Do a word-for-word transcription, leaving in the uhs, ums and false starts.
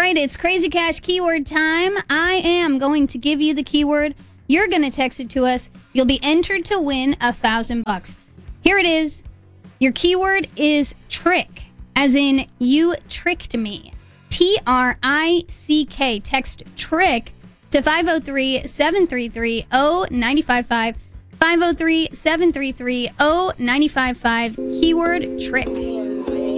right, it's Crazy Cash keyword time. I am going to give you the keyword. You're going to text it to us. You'll be entered to win a thousand bucks. Here it is. Your keyword is trick, as in you tricked me. T R I C K. Text trick to five oh three, seven three three, oh nine five five. five oh three, seven three three, oh nine five five. Keyword trick.